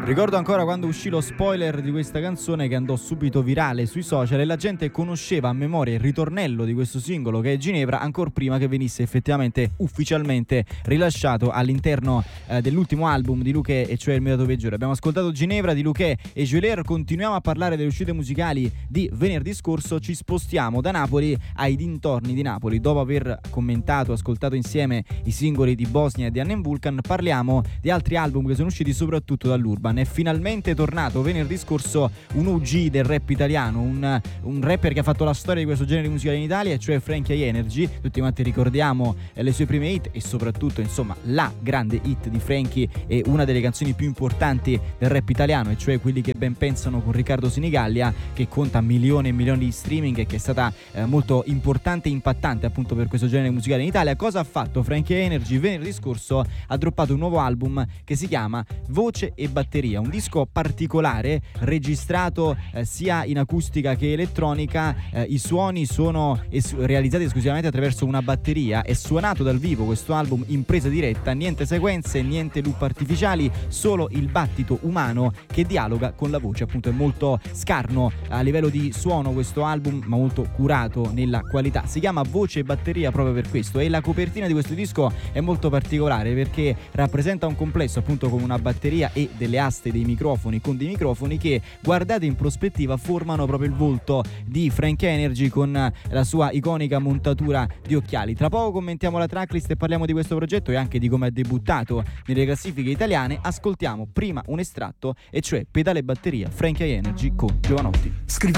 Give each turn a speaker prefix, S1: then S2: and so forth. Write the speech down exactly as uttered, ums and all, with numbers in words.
S1: Ricordo ancora quando uscì lo spoiler di questa canzone che andò subito virale sui social e la gente conosceva a memoria il ritornello di questo singolo che è Ginevra ancora prima che venisse effettivamente ufficialmente rilasciato all'interno eh, dell'ultimo album di Luchè, e cioè Il mio dato peggiore. Abbiamo ascoltato Ginevra di Luchè e Geolier, continuiamo a parlare delle uscite musicali di venerdì scorso, ci spostiamo da Napoli ai dintorni di Napoli. Dopo aver commentato, ascoltato insieme i singoli di Bosnia e di Annem Vulcan, parliamo di altri album che sono usciti soprattutto dall'Urban. È finalmente tornato venerdì scorso un U G del rap italiano, un, un rapper che ha fatto la storia di questo genere musicale in Italia, cioè Frankie Energy. Tutti quanti ricordiamo eh, le sue prime hit e soprattutto, insomma, la grande hit di Frankie e una delle canzoni più importanti del rap italiano, e cioè Quelli che ben pensano con Riccardo Sinigallia, che conta milioni e milioni di streaming e che è stata eh, molto importante e impattante appunto per questo genere musicale in Italia. Cosa ha fatto Frankie Energy? Venerdì scorso ha droppato un nuovo album che si chiama Voce e Batteria, un disco particolare registrato eh, sia in acustica che elettronica. Eh, i suoni sono es- realizzati esclusivamente attraverso una batteria. È suonato dal vivo questo album in presa diretta, niente sequenze, niente loop artificiali, solo il battito umano che dialoga con la voce. Appunto è molto scarno a livello di suono questo album, ma molto curato nella qualità. Si chiama Voce e Batteria proprio per questo, e la copertina di questo disco è molto particolare perché rappresenta un complesso appunto con una batteria e delle aste dei microfoni con dei microfoni che, guardate in prospettiva, formano proprio il volto di Frankie Energy con la sua iconica montatura di occhiali. Tra poco commentiamo la tracklist e parliamo di questo progetto e anche di come ha debuttato nelle classifiche italiane. Ascoltiamo prima un estratto, e cioè Pedale e Batteria, Frankie Energy con Giovanotti.
S2: Scrivo